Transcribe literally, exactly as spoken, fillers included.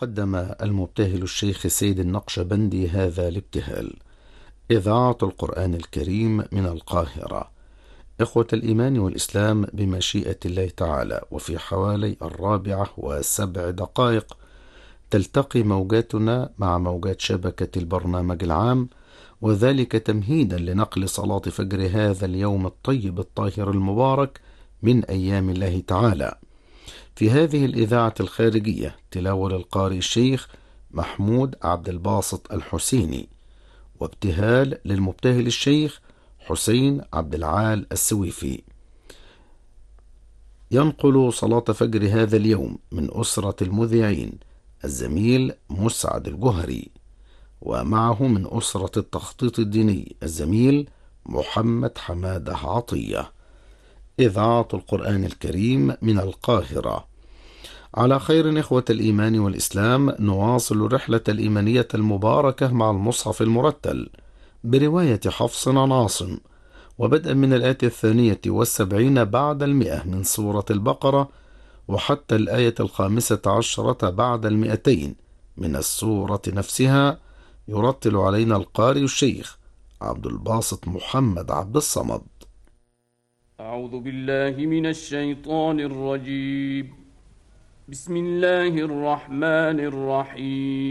قدم المبتهل الشيخ سيد النقشبندي هذا الابتهال: إذاعة القرآن الكريم من القاهرة. إخوة الإيمان والإسلام، بمشيئة الله تعالى وفي حوالي الرابعة وسبع دقائق تلتقي موجاتنا مع موجات شبكة البرنامج العام، وذلك تمهيدا لنقل صلاة فجر هذا اليوم الطيب الطاهر المبارك من أيام الله تعالى. في هذه الإذاعة الخارجية تلاوة للقارئ الشيخ محمود عبد الباسط الحسيني، وابتهال للمبتهل الشيخ حسين عبد العال السويفي. ينقل صلاة فجر هذا اليوم من أسرة المذيعين الزميل مسعد الجهري، ومعه من أسرة التخطيط الديني الزميل محمد حمادة عطية. إذاعة القرآن الكريم من القاهرة. على خير إخوة الإيمان والإسلام، نواصل الرحلة الإيمانية المباركة مع المصحف المرتل برواية حفص عن عاصم، وبدءا من الآية الثانية والسبعين بعد المئة من سورة البقرة، وحتى الآية الخامسة عشرة بعد المئتين من السورة نفسها، يرتل علينا القارئ الشيخ عبد الباسط محمد عبد الصمد. أعوذ بالله من الشيطان الرجيم. بسم الله الرحمن الرحيم.